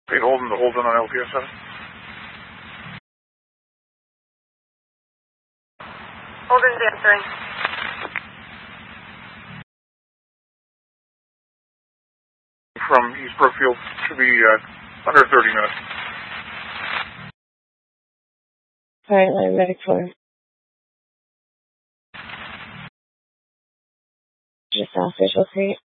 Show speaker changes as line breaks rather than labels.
Hey, Holden on LPS 7.
Holden's answering.
From East Brookfield, should be under 30 minutes.
Alright, I'm ready for him. Just official seat.